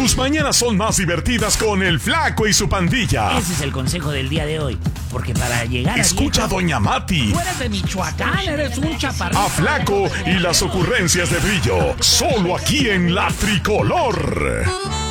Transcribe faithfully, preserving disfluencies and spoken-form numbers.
Tus mañanas son más divertidas con el Flaco y su pandilla. Ese es el consejo del día de hoy. Porque para llegar a Escucha a viejo, Doña Mati. Tú eres de Michoacán, eres un chaparrito. A Flaco y las ocurrencias de Brillo. Solo aquí en La Tricolor.